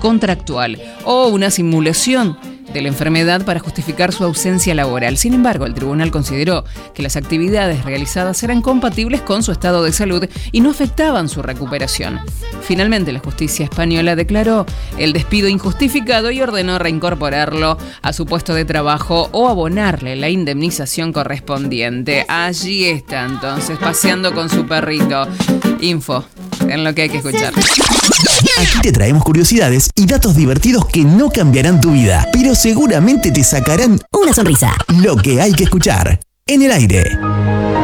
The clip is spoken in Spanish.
contractual o una simulación de la enfermedad para justificar su ausencia laboral. Sin embargo, el tribunal consideró que las actividades realizadas eran compatibles con su estado de salud y no afectaban su recuperación. Finalmente, la justicia española declaró el despido injustificado y ordenó reincorporarlo a su puesto de trabajo o abonarle la indemnización correspondiente. Allí está, entonces, paseando con su perrito. Info en lo que hay que escuchar. Aquí te traemos curiosidades y datos divertidos que no cambiarán tu vida, pero seguramente te sacarán una sonrisa. Lo que hay que escuchar en el aire.